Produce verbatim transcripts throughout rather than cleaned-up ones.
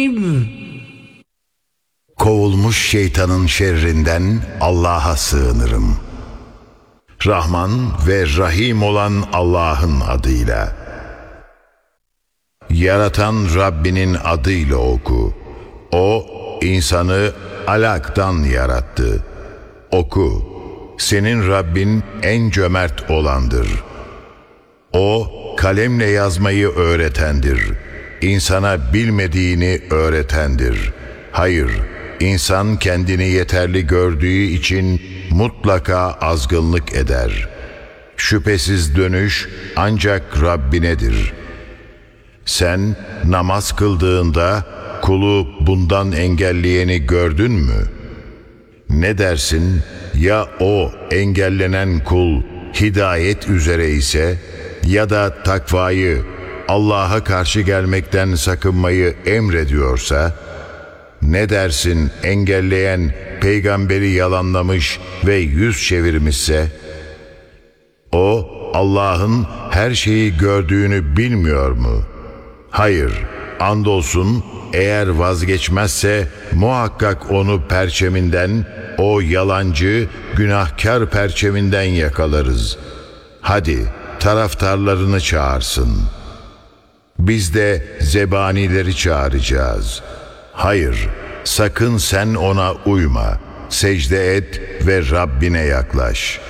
الرجيم. Kovulmuş şeytanın şerrinden Allah'a sığınırım. Rahman ve Rahim olan Allah'ın adıyla. Yaratan Rabbinin adıyla oku. O, insanı alaktan yarattı. Oku, senin Rabbin en cömert olandır. O, kalemle yazmayı öğretendir. İnsana bilmediğini öğretendir. Hayır, insan kendini yeterli gördüğü için mutlaka azgınlık eder. Şüphesiz dönüş ancak Rabbinedir. Sen namaz kıldığında kulu bundan engelleyeni gördün mü? Ne dersin? Ya o engellenen kul hidayet üzere ise ya da takvayı, Allah'a karşı gelmekten sakınmayı emrediyorsa? Ne dersin engelleyen peygamberi yalanlamış ve yüz çevirmişse? O Allah'ın her şeyi gördüğünü bilmiyor mu? Hayır, andolsun eğer vazgeçmezse muhakkak onu perçeminden, o yalancı, günahkar perçeminden yakalarız. Hadi taraftarlarını çağırsın. Biz de zebanileri çağıracağız. Hayır, sakın sen ona uyma. Secde et ve Rabbine yaklaş.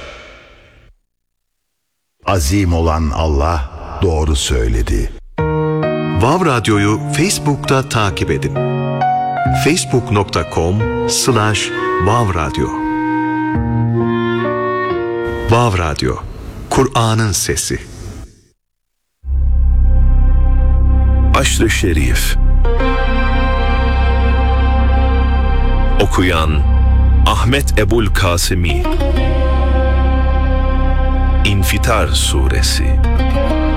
Azim olan Allah doğru söyledi. Vav Radyo'yu Facebook'ta takip edin. facebook nokta com slash vav radyo. Vav Radyo, Kur'an'ın sesi. Aşr-ı Şerif. Okuyan Ahmet Ebul Kasimi. İnfitar Suresi.